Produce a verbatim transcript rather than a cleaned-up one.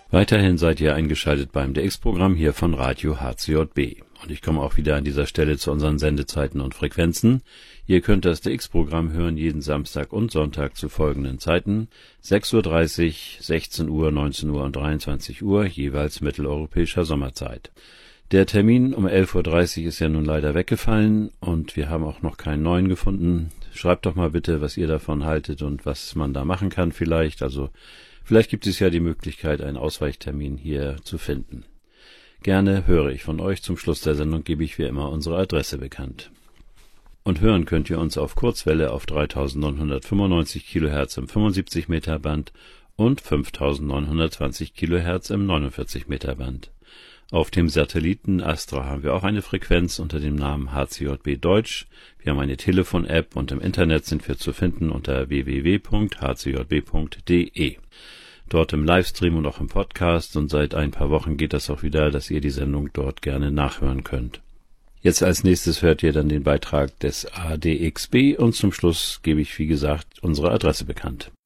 Weiterhin seid ihr eingeschaltet beim D X-Programm hier von Radio H C J B. Und ich komme auch wieder an dieser Stelle zu unseren Sendezeiten und Frequenzen. Ihr könnt das D X-Programm hören jeden Samstag und Sonntag zu folgenden Zeiten: sechs Uhr dreißig, sechzehn Uhr, neunzehn Uhr und dreiundzwanzig Uhr, jeweils mitteleuropäischer Sommerzeit. Der Termin um elf Uhr dreißig ist ja nun leider weggefallen und wir haben auch noch keinen neuen gefunden. Schreibt doch mal bitte, was ihr davon haltet und was man da machen kann vielleicht. Also vielleicht gibt es ja die Möglichkeit, einen Ausweichtermin hier zu finden. Gerne höre ich von euch. Zum Schluss der Sendung gebe ich wie immer unsere Adresse bekannt. Und hören könnt ihr uns auf Kurzwelle auf dreitausendneunhundertfünfundneunzig Kilohertz im fünfundsiebzig Meter Band und fünftausendneunhundertzwanzig Kilohertz im neunundvierzig Meter Band. Auf dem Satelliten Astra haben wir auch eine Frequenz unter dem Namen H C J B Deutsch. Wir haben eine Telefon-App und im Internet sind wir zu finden unter w w w punkt h c j b punkt d e. Dort im Livestream und auch im Podcast, und seit ein paar Wochen geht das auch wieder, dass ihr die Sendung dort gerne nachhören könnt. Jetzt als nächstes hört ihr dann den Beitrag des A D X B und zum Schluss gebe ich, wie gesagt, unsere Adresse bekannt.